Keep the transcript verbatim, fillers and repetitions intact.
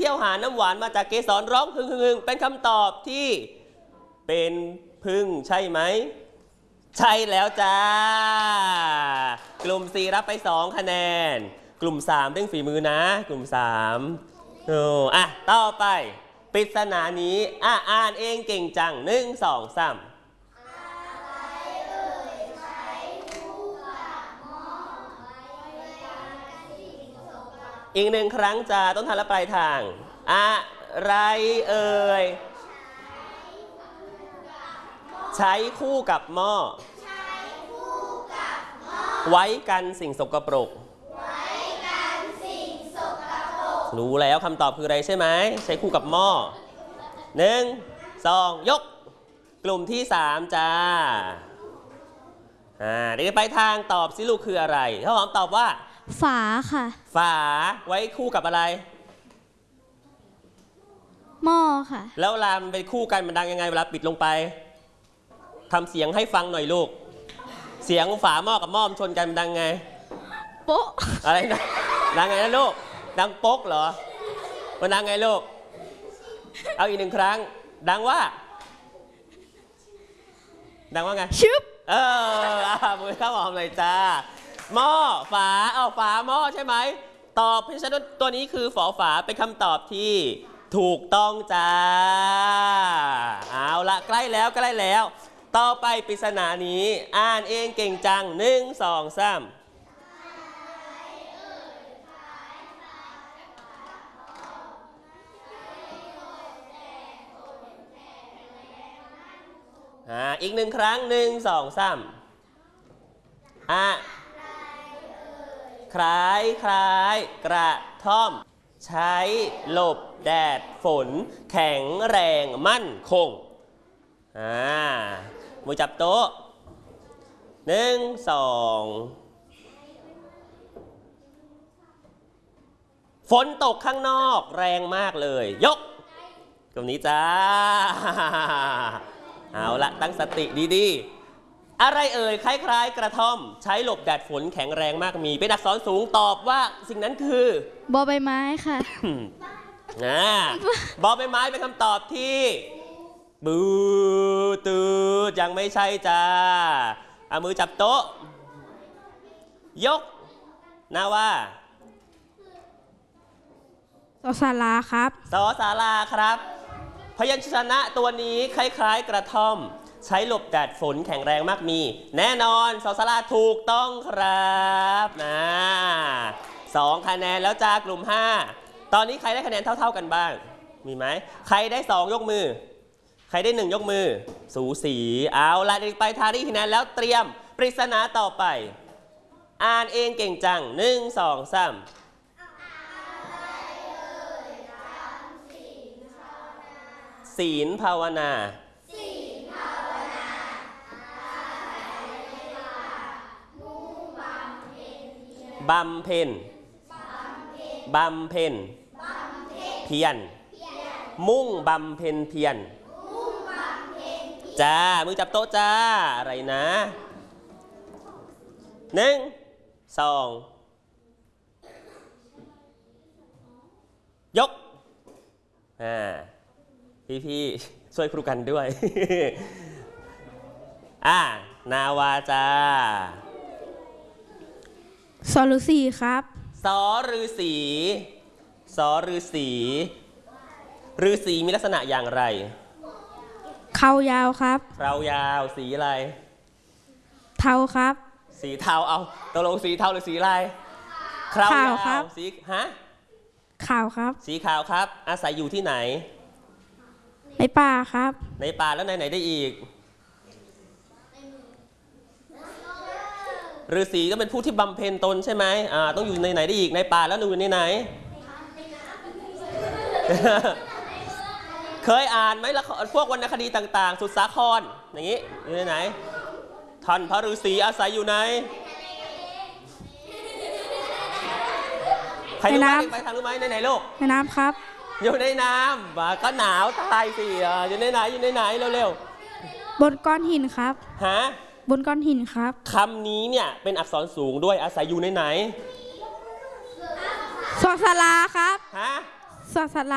ยวหาน้ำหวานมาจากเกสรร้องฮึ่งฮึ่งเป็นคำตอบที่เป็นพึ่งใช่ไหมใช่แล้วจ้ากลุ่มสี่รับไปสองคะแนนกลุ่มสามเร่งฝีมือนะกลุ่มสามโอ้อ่ะต่อไปปริศนานี้อ่ะอ่านเองเก่งจังหนึ่งสองสามอีกหนึ่งครั้งจะต้นทางและปลายทางอะไรเอ่ยใช้คู่กับหม้อไว้กันสิ่งสกปรกรู้แล้วคำตอบคืออะไรใช่ไหมใช้คู่กับหม้อหนึ่งสองยกกลุ่มที่สามจ้าอ่าเดี๋ยวไปทางตอบสิลูกคืออะไรข้าวหอมตอบว่าฝาค่ะฝาไว้คู่กับอะไรหม้อค่ะแล้วเวลามันเป็นคู่กันมันดังยังไงเวลาปิดลงไปทำเสียงให้ฟังหน่อยลูกเสียงฝาหม้อกับหม้อมชนกันมันดังไงโป๊ะอะไรนะดังไงนะลูกดังโป๊กเหรอมันดังไงลูกเอาอีกหนึ่งครั้งดังว่าดังว่าไงชึบเออมือข้าวหอมเลยจ้าหม้อฝาเอาฝาหม้อใช่ไหมตอบเพราะฉะนั้นตัวนี้คือฝอฝาเป็นคำตอบที่ถูกต้องจ้าเอาละใกล้แล้วใกล้แล้วต่อไปปริศนานี้อ่านเองเก่งจังหนึ่งสองสามอ่าอีกหนึ่งครั้งหนึ่งสองสามอ่ะคล้ายคล้ายกระท่อมใช้หลบแดดฝนแข็งแรงมั่นคงอ่ามือจับโต๊ะหนึ่งสองฝนตกข้างนอกแรงมากเลยยกตรงนี้จ้าเอาละตั้งสติดีๆอะไรเอ่ยคล้ายๆกระท่อมใช้หลบแดดฝนแข็งแรงมากมีเป็นอักษรสูงตอบว่าสิ่งนั้นคือบอใบไม้ค่ะนะบอใบไม้เป็นคำตอบที่บูตืดยังไม่ใช่จ้าเอามือจับโต๊ะยกนาว่าสอศาลาครับสอศาลาครับพยัญชนะตัวนี้คล้ายๆกระท่อมใช้หลบแดดฝนแข็งแรงมากมีแน่นอนสอศาลาถูกต้องครับนะสองคะแนนแล้วจ้ากลุ่มห้าตอนนี้ใครได้คะแนนเท่าๆกันบ้างมีไหมใครได้สองยกมือใครได้หนึ่งยกมือสูสีเอาละเด็กไปทารีคะแนนแล้วเตรียมปริศนาต่อไปอ่านเองเก่งจังหนึ่งสองสามศีลภาวนาบำเพ็ญบำเพ็ญเพียรมุ่งบำเพ็ญเพียรจ้ามือจับโต๊ะจ้าอะไรนะหนึ่งสองยกอ่าพี่ๆช่วยครูกันด้วยอ่านาวาจ้าสอฤาษีครับสอฤาษีสอฤาษีฤาษีมีลักษณะอย่างไรเข่ายาวครับเข่ายาวสีอะไรเทาครับสีเทาเอาตกลงสีเทาหรือสีอะไรเข่ายาวสีฮะขาวครับสีขาวครับอาศัยอยู่ที่ไหนในป่าครับในป่าแล้วไหนไหนได้อีกฤาษีก็เป็นผู้ที่บำเพ็ญตนใช่ไหมอ่าต้องอยู่ในไหนได้อีกในป่าแล้วอยู่ในไหนเคยอ่านไหมละพวกวรรณคดีต่างๆสุดสาครอย่างนี้อยู่ในไหนท่านพระฤาษีอาศัยอยู่ไหนใครรู้ไหมไปทางรู้ไหมในไหนลูกในน้ำครับอยู่ในน้ำก็หนาวตายสิอยู่ในไหนอยู่ในไหนเร็วๆบนก้อนหินครับฮะบนก้อนหินครับคำนี้เนี่ยเป็นอักษรสูงด้วยอาศัยอยู่ในไหนสอศาลาครับฮะสอศาลา